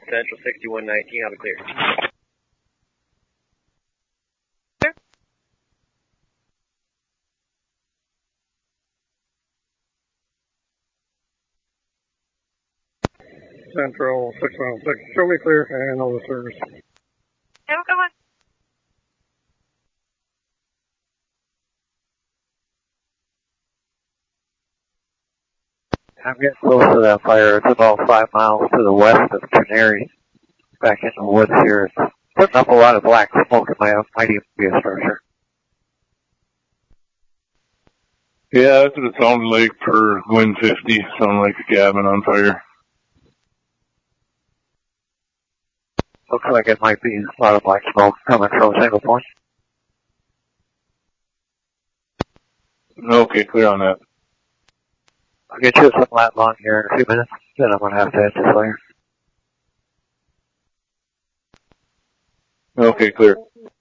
Central 6119, I'll be clear. Central 616, show me clear and over service. Yeah, go on. I'm getting close to that fire. It's about 5 miles to the west of Canary. Back in the woods here. It's putting up a lot of black smoke. It might even be a structure. Yeah, that's what it sounded like for Wind 50. Sounded like a cabin on fire. Looks like it might be a lot of black smoke coming from a single point. Okay, clear on that. I'll get you some lat long here in a few minutes. Then I'm going to have to hit the fire. Okay, clear.